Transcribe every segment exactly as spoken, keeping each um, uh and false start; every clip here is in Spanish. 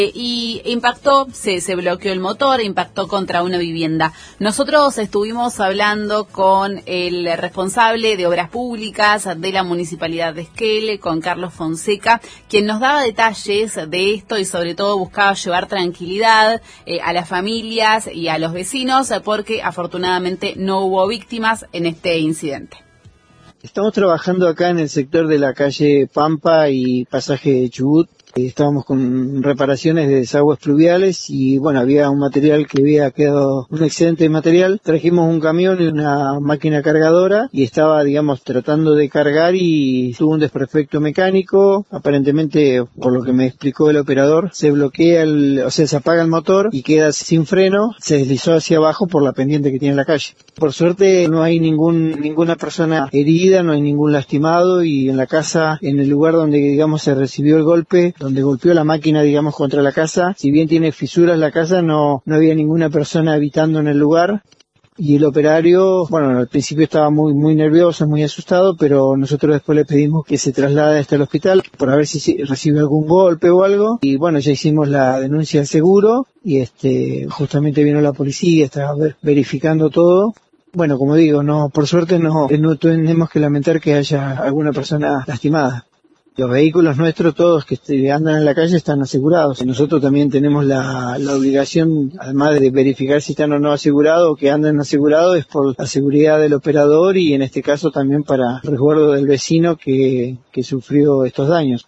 y impactó, se, se bloqueó el motor, impactó contra una vivienda. Nosotros estuvimos hablando con el responsable de Obras Públicas de la Municipalidad de Esquel, con Carlos Fonseca, quien nos daba detalles de esto y sobre todo buscaba llevar tranquilidad eh, a las familias y a los vecinos, porque afortunadamente no hubo víctimas en este incidente. Estamos trabajando acá en el sector de la calle Pampa y pasaje Chubut. Estábamos con reparaciones de desagües pluviales y bueno, había un material que había quedado, un excedente de material. Trajimos un camión y una máquina cargadora y estaba, digamos, tratando de cargar y tuvo un desperfecto mecánico. Aparentemente, por lo que me explicó el operador, se bloquea, el, o sea, se apaga el motor y queda sin freno. Se deslizó hacia abajo por la pendiente que tiene la calle. Por suerte no hay ningún ninguna persona herida, no hay ningún lastimado y en la casa, en el lugar donde, digamos, se recibió el golpe, donde golpeó la máquina, digamos, contra la casa, si bien tiene fisuras la casa, no, no había ninguna persona habitando en el lugar. Y el operario, bueno, al principio estaba muy muy nervioso, muy asustado, pero nosotros después le pedimos que se traslade hasta el hospital por a ver si recibe algún golpe o algo. Y bueno, ya hicimos la denuncia al seguro y este justamente vino la policía, estaba verificando todo. Bueno, como digo, no, por suerte no, no tenemos que lamentar que haya alguna persona lastimada. Los vehículos nuestros, todos que andan en la calle, están asegurados. Nosotros también tenemos la, la obligación, además de verificar si están o no asegurados o que andan asegurados, es por la seguridad del operador y en este caso también para resguardo del vecino que, que sufrió estos daños.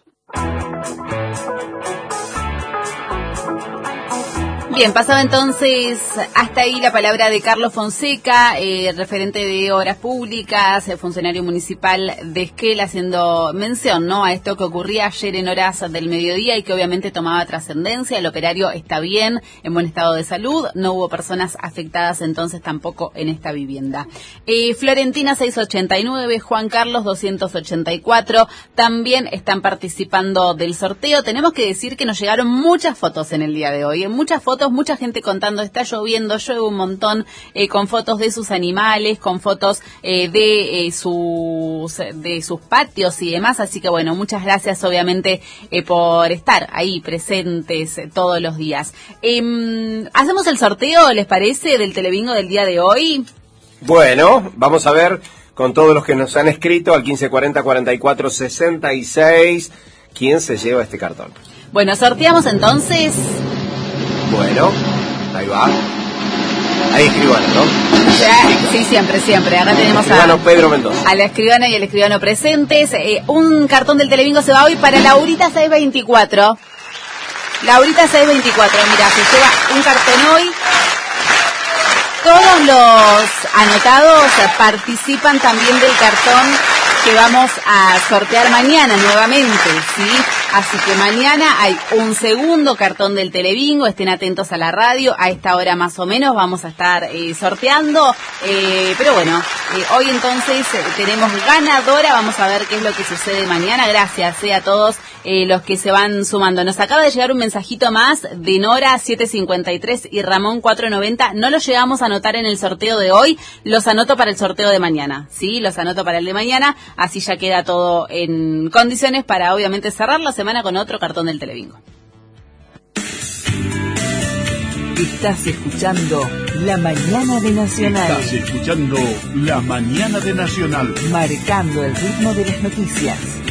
Bien, pasaba entonces hasta ahí la palabra de Carlos Fonseca, eh, referente de Obras Públicas, el funcionario municipal de Esquel, haciendo mención, ¿no?, a esto que ocurría ayer en horas del mediodía y que obviamente tomaba trascendencia. El operario está bien, en buen estado de salud, no hubo personas afectadas entonces tampoco en esta vivienda. Eh, Florentina seiscientos ochenta y nueve, Juan Carlos doscientos ochenta y cuatro, también están participando del sorteo. Tenemos que decir que nos llegaron muchas fotos en el día de hoy, muchas fotos, mucha gente contando, está lloviendo, llueve un montón, eh, con fotos de sus animales, con fotos eh, de, eh, sus, de sus patios y demás, así que bueno, muchas gracias obviamente eh, por estar ahí presentes eh, todos los días. Eh, ¿Hacemos el sorteo, les parece, del Telebingo del día de hoy? Bueno, vamos a ver con todos los que nos han escrito al quince cuarenta cuarenta y cuatro sesenta y seis, ¿quién se lleva este cartón? Bueno, sorteamos entonces... Bueno, ahí va. Ahí escribano, ¿no? Sí, siempre, siempre. Acá tenemos a, Pedro Mendoza, a la escribana y el escribano presentes. Eh, un cartón del Telebingo se va hoy para Laurita seiscientos veinticuatro. Laurita seiscientos veinticuatro, mira, se lleva un cartón hoy. Todos los anotados participan también del cartón que vamos a sortear mañana nuevamente, ¿sí? Así que mañana hay un segundo cartón del Telebingo, estén atentos a la radio, a esta hora más o menos vamos a estar eh, sorteando, eh, pero bueno, eh, hoy entonces eh, tenemos ganadora, vamos a ver qué es lo que sucede mañana. Gracias eh, a todos eh, los que se van sumando. Nos acaba de llegar un mensajito más de Nora setecientos cincuenta y tres y Ramón cuatrocientos noventa, no los llegamos a anotar en el sorteo de hoy, los anoto para el sorteo de mañana, ¿sí? Los anoto para el de mañana, así ya queda todo en condiciones para obviamente cerrar la semana con otro cartón del Telebingo. Estás escuchando La Mañana de Nacional. Estás escuchando La Mañana de Nacional. Marcando el ritmo de las noticias.